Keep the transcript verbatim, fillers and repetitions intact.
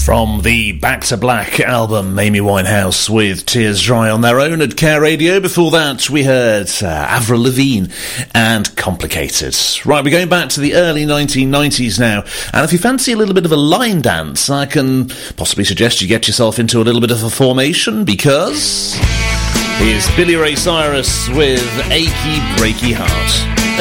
From the Back to Black album, Amy Winehouse with Tears Dry on their own at Care Radio. Before that, we heard uh, Avril Lavigne and Complicated. Right, we're going back to the early nineteen nineties now. And if you fancy a little bit of a line dance, I can possibly suggest you get yourself into a little bit of a formation, because here's Billy Ray Cyrus with Achy Breaky Heart.